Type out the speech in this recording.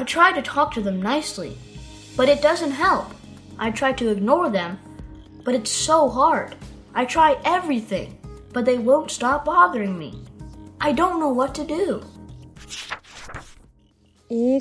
I try to talk to them nicely, but it doesn't help. I try to ignore them, but it's so hard. I try everything, but they won't stop bothering me. I don't know what to do. एक